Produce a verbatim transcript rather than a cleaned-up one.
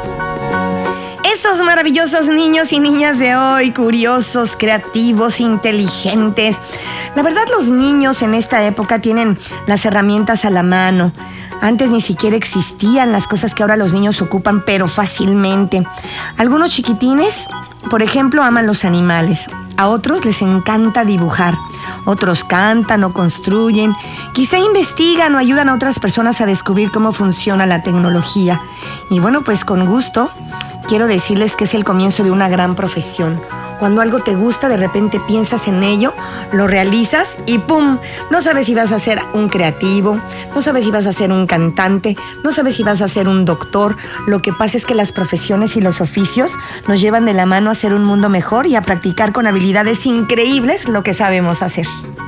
Esos maravillosos niños y niñas de hoy, curiosos, creativos, inteligentes. La verdad, los niños en esta época tienen las herramientas a la mano. Antes ni siquiera existían las cosas que ahora los niños ocupan, pero fácilmente. Algunos chiquitines, por ejemplo, aman los animales. A otros les encanta dibujar. Otros cantan o construyen. Quizá investigan o ayudan a otras personas a descubrir cómo funciona la tecnología. Y bueno, pues con gusto quiero decirles que es el comienzo de una gran profesión. Cuando algo te gusta, de repente piensas en ello, lo realizas y ¡pum! No sabes si vas a ser un creativo, no sabes si vas a ser un cantante, no sabes si vas a ser un doctor. Lo que pasa es que las profesiones y los oficios nos llevan de la mano a hacer un mundo mejor y a practicar con habilidades increíbles lo que sabemos hacer.